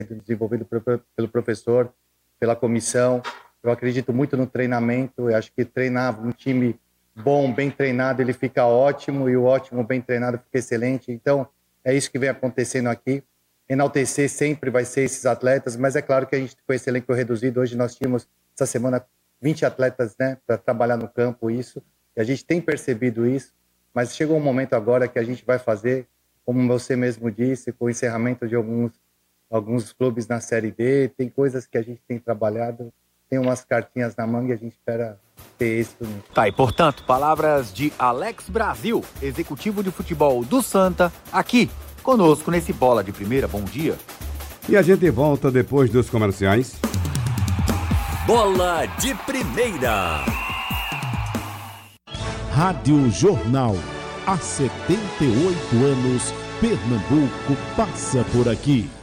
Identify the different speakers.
Speaker 1: desenvolvido pelo professor, pela comissão. Eu acredito muito no treinamento. Eu acho que treinar um time bom, bem treinado, ele fica ótimo, e o ótimo, bem treinado, fica excelente. Então, é isso que vem acontecendo aqui. Enaltecer sempre vai ser esses atletas, mas é claro que a gente, com esse elenco reduzido, hoje nós tínhamos, essa semana, 20 atletas, né, para trabalhar no campo, isso, e a gente tem percebido isso, mas chegou um momento agora que a gente vai fazer, como você mesmo disse, com o encerramento de alguns clubes na Série D, tem coisas que a gente tem trabalhado, tem umas cartinhas na manga e a gente espera ter êxito nisso.
Speaker 2: Tá, e portanto, palavras de Alex Brasil, executivo de futebol do Santa, aqui conosco nesse Bola de Primeira. Bom dia.
Speaker 3: E a gente volta depois dos comerciais.
Speaker 4: Bola de Primeira.
Speaker 5: Rádio Jornal. Há 78 anos, Pernambuco passa por aqui.